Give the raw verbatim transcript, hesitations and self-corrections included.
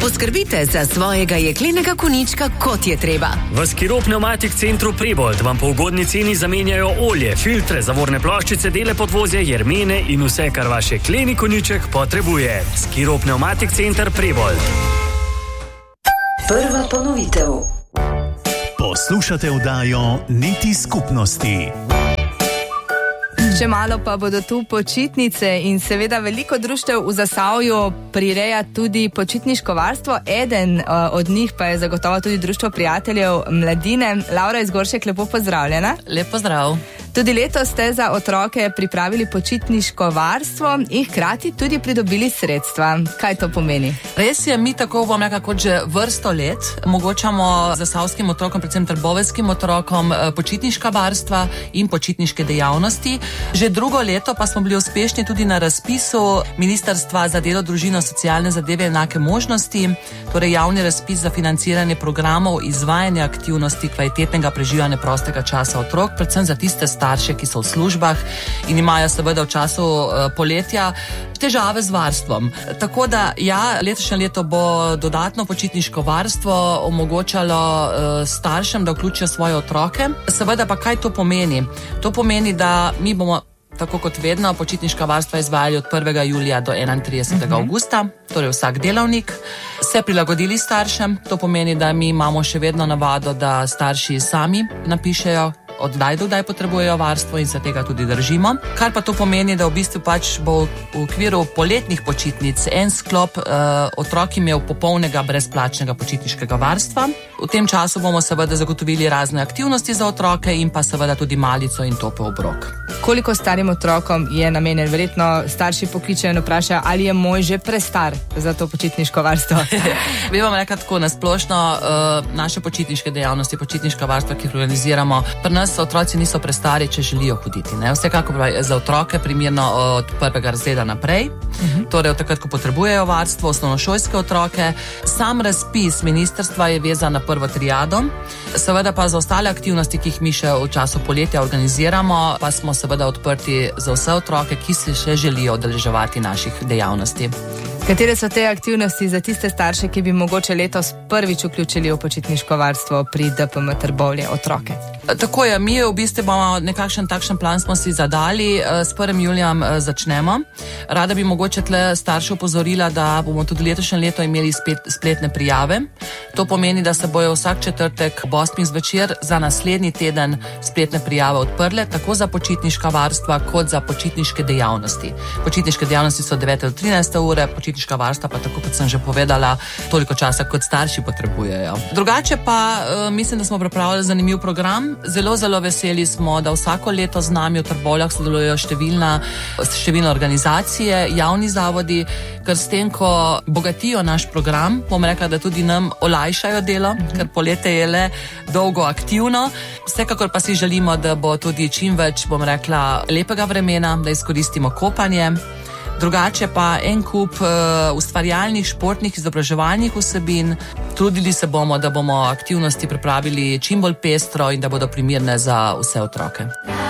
Poskrbite za svojega jeklenega konjička, kot je treba. V Skiro Pneumatik Centru Prebold vam po ugodni ceni zamenjajo olje, filtre, zavorne ploščice, dele podvozja, jermene in vse, kar vaš jekleni konjiček potrebuje. Skiro Pneumatik Center Prebold. Prva ponovitev. Poslušate oddajo Niti skupnosti. Še malo pa bodo tu počitnice in seveda veliko društev v Zasavju prireja tudi počitniško varstvo. Eden uh, od njih pa je zagotovo tudi Društvo prijateljev mladine. Laura iz Goršek, lepo pozdravljena. Lep pozdrav. Tudi letos ste za otroke pripravili počitniško varstvo in hkrati tudi pridobili sredstva. Kaj to pomeni? Res je, mi tako bom nekako že vrsto let omogočamo zasavskim otrokom, predvsem trboveljskim otrokom, počitniška varstva in počitniške dejavnosti. Že drugo leto pa smo bili uspešni tudi na razpisu Ministrstva za delo, družino, socialne zadeve in enake možnosti, torej javni razpis za financiranje programov izvajanja aktivnosti kvalitetnega preživljanja prostega časa otrok, predvsem za tiste starše, ki so v službah in imajo seveda v času uh, poletja težave z varstvom. Tako da ja, letošnje leto bo dodatno počitniško varstvo omogočalo uh, staršem, da vključijo svoje otroke. Seveda pa kaj to pomeni? To pomeni, da mi bomo tako kot vedno počitniška varstva izvajali od prvega julija do enaintridesetega avgusta, torej vsak delavnik, se prilagodili staršem. To pomeni, da mi imamo še vedno navado, da starši sami napišejo, oddaj do kdaj potrebujejo varstvo in se tega tudi držimo. Kar pa to pomeni, da v bistvu pač bo v okviru poletnih počitnic en sklop uh, otrok imel popolnega brezplačnega počitniškega varstva. V tem času bomo seveda zagotovili razne aktivnosti za otroke in pa seveda tudi malico in topel obrok. Koliko starim otrokom je namenjen? Verjetno starši pokličejo in vprašajo, ali je moj že prestar za to počitniško varstvo. Bi vam rekla tako nasplošno, uh, naše počitniške dejavnosti, počitniška varstva, ki jih organiziramo, pri nas otroci niso prestari, če želijo hoditi. Ne? Vsekakor je za otroke primerno od prvega razreda naprej, uh-huh. torej od takrat, ko potrebujejo varstvo, osnovnošolske otroke. Sam razpis ministrstva je vezan na prvo triado, seveda pa za ostale aktivnosti, ki jih mi še v času poletja organiziramo, pa smo seveda odprti za vse otroke, ki se še želijo udeleževati naših dejavnosti. Katere so te aktivnosti za tiste starše, ki bi mogoče letos prvič vključili v počitniško varstvo pri D P M Trbovlje otroke? Tako je, mi v bistvu bomo nekakšen takšen plan smo si zadali, s prvim julijem začnemo. Rada bi mogoče tle starše upozorila, da bomo tudi letošnje leto imeli spet spletne prijave. To pomeni, da se bojo vsak četrtek ob osmih zvečer za naslednji teden spletne prijave odprle, tako za počitniška varstva kot za počitniške dejavnosti. Počitniške dejavnosti so devete do trinajste ure, počitniška varstva pa, tako kot sem že povedala, toliko časa, kot starši potrebujejo. Drugače pa mislim, da smo pripravili zanimiv program. Zelo, zelo veseli smo, da vsako leto z nami v Trbovljah sodelujejo številna, številne organizacije, javni zavodi, ker s tem, ko bogatijo naš program, bom rekla, da tudi nam olajšajo delo, ker poletje je le dolgo aktivno. Vsekakor pa si želimo, da bo tudi čim več, bom rekla, lepega vremena, da izkoristimo kopanje. Drugače pa en kup uh, ustvarjalnih, športnih, izobraževalnih vsebin. Trudili se bomo, da bomo aktivnosti pripravili čim bolj pestro in da bodo primerne za vse otroke.